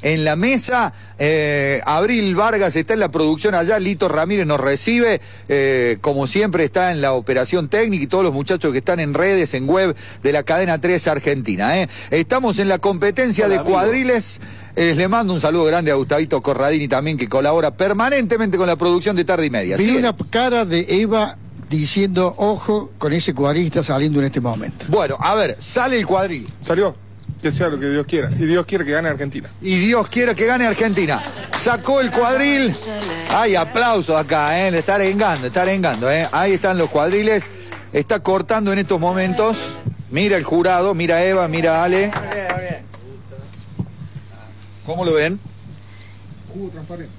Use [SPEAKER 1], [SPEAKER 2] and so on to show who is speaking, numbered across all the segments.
[SPEAKER 1] en la mesa. Abril Vargas está en la producción allá, Lito Ramírez nos recibe, como siempre está en la operación técnica y todos los muchachos que están en redes, en web de la cadena 3 Argentina. Estamos en la competencia de cuadriles. Le mando un saludo grande a Gustavito Corradini también, que colabora permanentemente con la producción de Tarde y Media.
[SPEAKER 2] Vi una cara de Eva diciendo, ojo con ese cuadril que está saliendo en este momento.
[SPEAKER 1] Bueno, a ver, sale el cuadril.
[SPEAKER 3] Salió. Que sea lo que Dios quiera. Y Dios quiere que gane Argentina.
[SPEAKER 1] Y Dios quiere que gane Argentina. Sacó el cuadril. Hay aplausos acá, le está arengando, Ahí están los cuadriles. Está cortando en estos momentos. Mira el jurado, mira Eva, mira Ale. ¿Cómo lo ven?
[SPEAKER 3] Jugo transparente.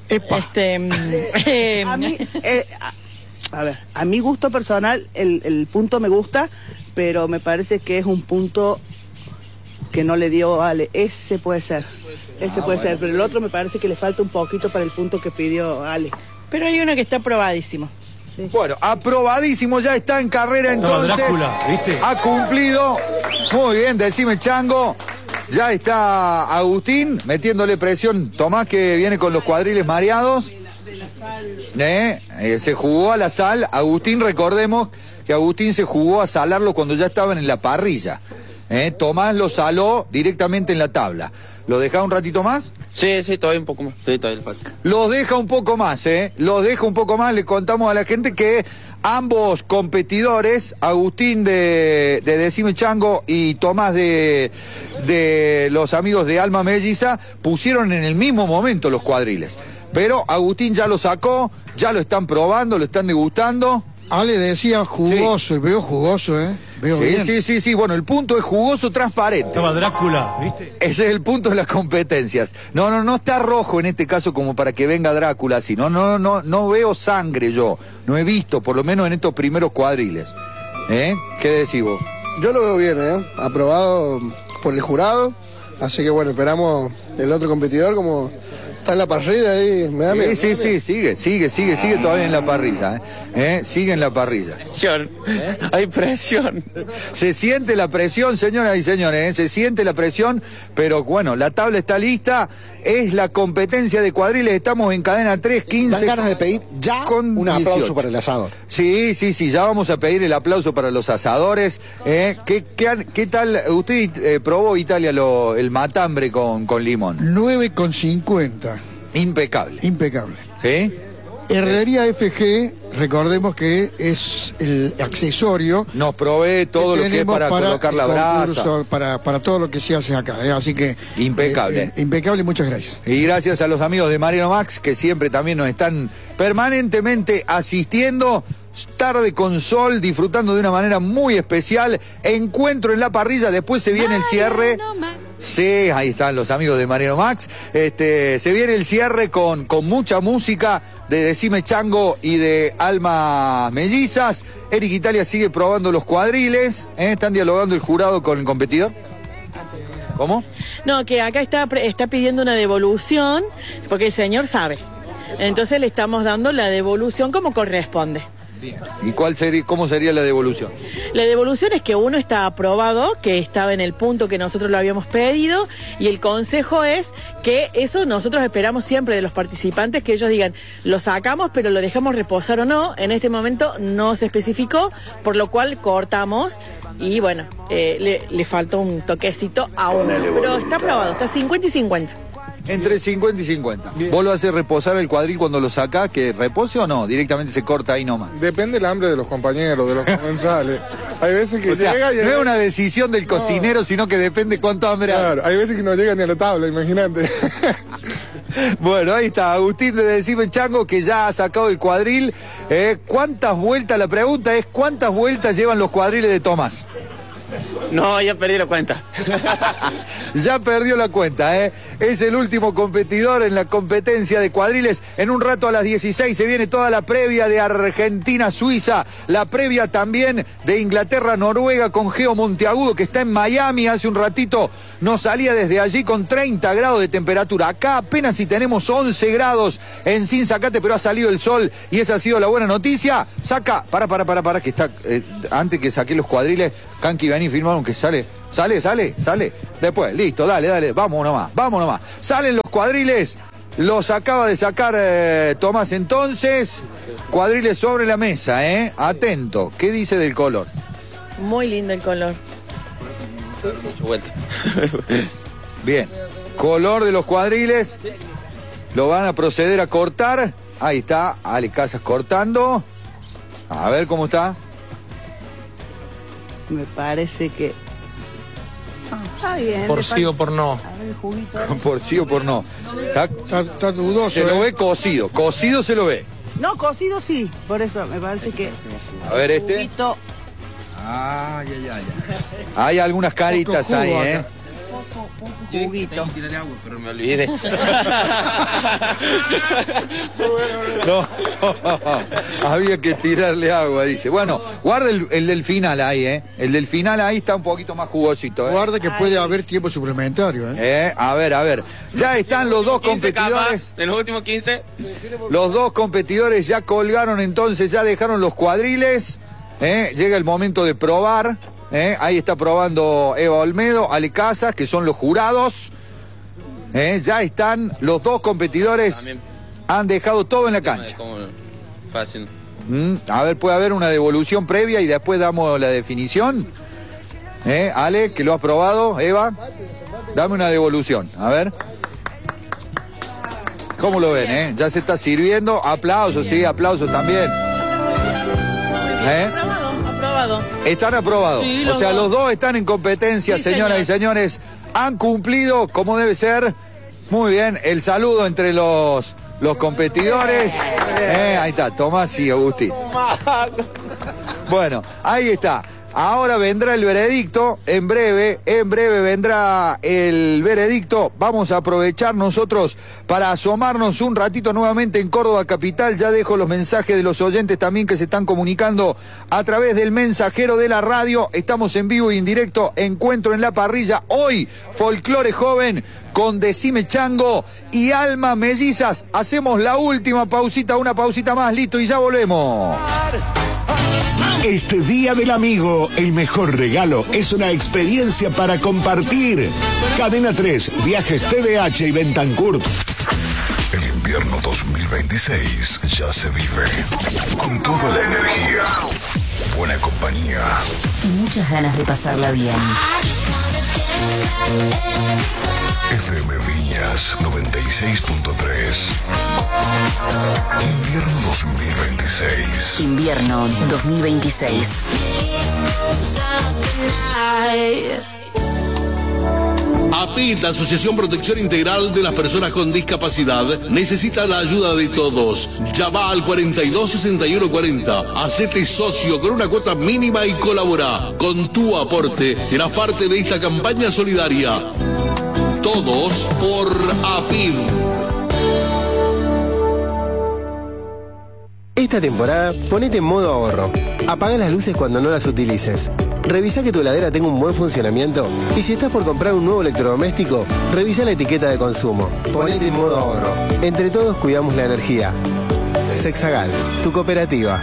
[SPEAKER 4] A mi gusto personal, el punto me gusta, pero me parece que es un punto que no le dio Ale. Ese puede ser, pero el otro me parece que le falta un poquito para el punto que pidió Ale.
[SPEAKER 5] Pero hay uno que está aprobadísimo.
[SPEAKER 1] Sí. Bueno, aprobadísimo, ya está en carrera entonces.
[SPEAKER 6] Drácula, ¿viste?
[SPEAKER 1] Ha cumplido. Muy bien, decime Chango. Ya está Agustín metiéndole presión. Tomás, que viene con los cuadriles mareados. Se jugó a la sal. Agustín, recordemos que Agustín se jugó a salarlo cuando ya estaban en la parrilla. Tomás lo saló directamente en la tabla. ¿Lo deja un ratito más?
[SPEAKER 7] Sí, todavía un poco más. Sí, todavía le falta.
[SPEAKER 1] Los deja un poco más, Los deja un poco más. Le contamos a la gente que ambos competidores, Agustín de Decime Chango y Tomás de los amigos de Alma Melliza, pusieron en el mismo momento los cuadriles. Pero Agustín ya lo sacó, ya lo están probando, lo están degustando.
[SPEAKER 2] Ale decía jugoso, sí. Y veo jugoso, Veo bien.
[SPEAKER 1] Sí, bueno, el punto es jugoso, transparente.
[SPEAKER 6] Estaba Drácula, ¿viste?
[SPEAKER 1] Ese es el punto de las competencias. No está rojo en este caso como para que venga Drácula así. No veo sangre yo. No he visto, por lo menos en estos primeros cuadriles. ¿Qué decís vos?
[SPEAKER 8] Yo lo veo bien, aprobado por el jurado. Así que bueno, esperamos el otro competidor como... Está en la parrilla ahí, me da miedo.
[SPEAKER 1] Sí, sigue todavía en la parrilla, sigue en la parrilla.
[SPEAKER 7] Hay presión.
[SPEAKER 1] Se siente la presión, señoras y señores, se siente la presión, pero bueno, la tabla está lista, es la competencia de cuadriles, estamos en cadena 3:15.
[SPEAKER 9] Dan ganas de pedir ya un aplauso para el asador.
[SPEAKER 1] Sí, ya vamos a pedir el aplauso para los asadores. ¿Qué tal? Usted probó, Italia, el matambre con limón.
[SPEAKER 2] 9,50.
[SPEAKER 1] Impecable. ¿Sí?
[SPEAKER 2] Herrería FG, recordemos que es el accesorio.
[SPEAKER 1] Nos provee todo lo que es para colocar la brasa.
[SPEAKER 2] Para todo lo que se hace acá, así que...
[SPEAKER 1] Impecable.
[SPEAKER 2] Impecable, muchas gracias.
[SPEAKER 1] Y gracias a los amigos de Mariano Max, que siempre también nos están permanentemente asistiendo. Tarde con sol, disfrutando de una manera muy especial. Encuentro en la parrilla, después se viene el cierre. Sí, ahí están los amigos de Mariano Max. Se viene el cierre con mucha música de Decime Chango y de Alma Mellizas. Eric Italia sigue probando los cuadriles. Están dialogando el jurado con el competidor. ¿Cómo?
[SPEAKER 5] No, que acá está pidiendo una devolución, porque el señor sabe. Entonces le estamos dando la devolución como corresponde.
[SPEAKER 1] Bien. ¿Y cómo sería la devolución?
[SPEAKER 5] La devolución es que uno está aprobado, que estaba en el punto que nosotros lo habíamos pedido, y el consejo es que eso nosotros esperamos siempre de los participantes, que ellos digan, lo sacamos pero lo dejamos reposar o no. En este momento no se especificó, por lo cual cortamos y bueno, le faltó un toquecito a uno, pero está aprobado, está 50 y 50.
[SPEAKER 1] Entre 50 y 50. Bien. ¿Vos lo haces reposar el cuadril cuando lo sacás, que repose o no? Directamente se corta ahí nomás.
[SPEAKER 3] Depende del hambre de los compañeros, de los comensales. Hay veces que llega y...
[SPEAKER 1] No es una decisión del cocinero, sino que depende cuánto hambre hay.
[SPEAKER 3] Claro, hay veces que no llega ni a la tabla, imagínate.
[SPEAKER 1] Bueno, ahí está Agustín de Decime Chango, que ya ha sacado el cuadril. ¿Cuántas vueltas? La pregunta es, ¿cuántas vueltas llevan los cuadriles de Tomás?
[SPEAKER 7] No, ya perdí la cuenta.
[SPEAKER 1] Ya perdió la cuenta, Es el último competidor en la competencia de cuadriles. En un rato a las 16 se viene toda la previa de Argentina-Suiza. La previa también de Inglaterra-Noruega con Geo Monteagudo, que está en Miami. Hace un ratito nos salía desde allí con 30 grados de temperatura. Acá apenas si tenemos 11 grados en Sinzacate, pero ha salido el sol y esa ha sido la buena noticia. Saca, para, que está, antes que saqué los cuadriles, Kanki, vení, firmar que sale. Después, listo, dale, vamos nomás. Salen los cuadriles, los acaba de sacar Tomás entonces. Cuadriles sobre la mesa, atento. ¿Qué dice del color?
[SPEAKER 5] Muy lindo el color.
[SPEAKER 1] Bien, color de los cuadriles. Lo van a proceder a cortar. Ahí está, Ale Casas cortando. A ver cómo está.
[SPEAKER 4] Me parece que... está bien.
[SPEAKER 6] Por sí o por no.
[SPEAKER 4] A ver el juguito.
[SPEAKER 1] Por sí o por no.
[SPEAKER 2] Está dudoso.
[SPEAKER 1] Se lo ve cocido. Cocido se lo ve.
[SPEAKER 4] No, cocido sí. Por eso me parece que...
[SPEAKER 1] A ver este.
[SPEAKER 4] Juguito.
[SPEAKER 1] Ay. Hay algunas caritas
[SPEAKER 2] Poco jugo
[SPEAKER 1] ahí,
[SPEAKER 2] acá.
[SPEAKER 4] Juguito.
[SPEAKER 7] Pero me olvidé.
[SPEAKER 1] No, había que tirarle agua, dice. Bueno, guarda el del final ahí, El del final ahí está un poquito más jugosito,
[SPEAKER 2] Guarda que puede haber tiempo suplementario,
[SPEAKER 1] A ver. Ya están los dos
[SPEAKER 7] 15
[SPEAKER 1] competidores.
[SPEAKER 7] capas, de los últimos 15.
[SPEAKER 1] Los dos competidores ya colgaron entonces, ya dejaron los cuadriles. Llega el momento de probar. Ahí está probando Eva Olmedo, Ale Casas, que son los jurados. Ya están los dos competidores.
[SPEAKER 7] También.
[SPEAKER 1] Han dejado todo en la cancha.
[SPEAKER 7] Fácil.
[SPEAKER 1] A ver, puede haber una devolución previa y después damos la definición. Ale, que lo has probado. Eva, dame una devolución. A ver. ¿Cómo lo ven? Ya se está sirviendo. Aplausos, sí, aplausos también.
[SPEAKER 5] Aprobado.
[SPEAKER 1] Están aprobados.
[SPEAKER 5] Sí,
[SPEAKER 1] o sea, los dos están en competencia,
[SPEAKER 5] Sí,
[SPEAKER 1] señoras y señores. Han cumplido como debe ser. Muy bien, el saludo entre los competidores. Ahí está, Tomás y Agustín. Bueno, ahí está. Ahora vendrá el veredicto, en breve vendrá el veredicto. Vamos a aprovechar nosotros para asomarnos un ratito nuevamente en Córdoba Capital. Ya dejo los mensajes de los oyentes también que se están comunicando a través del mensajero de la radio. Estamos en vivo y en directo, Encuentro en la Parrilla. Hoy, folclore joven con Decime Chango y Alma Mellizas. Hacemos la última pausita, una pausita más, listo, y ya volvemos.
[SPEAKER 10] Este Día del Amigo, el mejor regalo es una experiencia para compartir. Cadena 3, Viajes TDH y Bentancur.
[SPEAKER 11] El invierno 2026 ya se vive con toda la energía, buena compañía
[SPEAKER 12] y muchas ganas de pasarla bien.
[SPEAKER 11] FM Viñas 96.3. Invierno 2026.
[SPEAKER 12] Invierno 2026.
[SPEAKER 13] APID, la Asociación Protección Integral de las Personas con Discapacidad, necesita la ayuda de todos. Llama al 426140. Hacete socio con una cuota mínima y colabora. Con tu aporte serás parte de esta campaña solidaria. Todos por APID.
[SPEAKER 14] Esta temporada, ponete en modo ahorro. Apaga las luces cuando no las utilices. Revisa que tu heladera tenga un buen funcionamiento. Y si estás por comprar un nuevo electrodoméstico, revisa la etiqueta de consumo. Ponete en modo ahorro. Entre todos cuidamos la energía. Sexagal, tu cooperativa.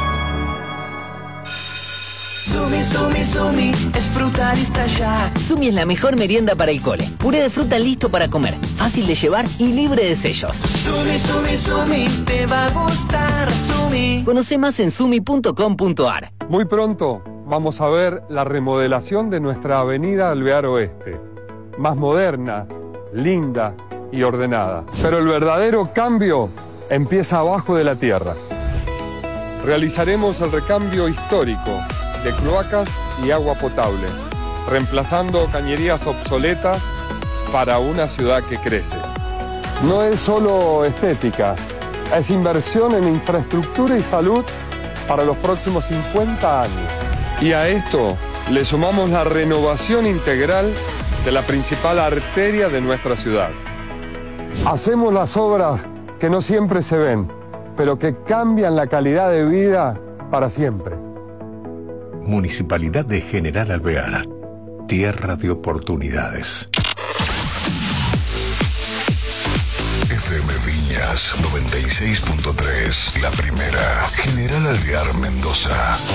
[SPEAKER 15] Sumi es frutalista ya.
[SPEAKER 16] Sumi es la mejor merienda para el cole. Puré de fruta listo para comer, fácil de llevar y libre de sellos.
[SPEAKER 15] Sumi, te va a gustar, Sumi.
[SPEAKER 16] Conoce más en sumi.com.ar.
[SPEAKER 17] Muy pronto vamos a ver la remodelación de nuestra avenida Alvear Oeste. Más moderna, linda y ordenada. Pero el verdadero cambio empieza abajo de la tierra. Realizaremos el recambio histórico de cloacas y agua potable, reemplazando cañerías obsoletas para una ciudad que crece. No es solo estética, es inversión en infraestructura y salud para los próximos 50 años. Y a esto le sumamos la renovación integral de la principal arteria de nuestra ciudad. Hacemos las obras que no siempre se ven, pero que cambian la calidad de vida para siempre.
[SPEAKER 11] Municipalidad de General Alvear. Tierra de oportunidades. FM Viñas 96.3. La primera. General Alvear, Mendoza.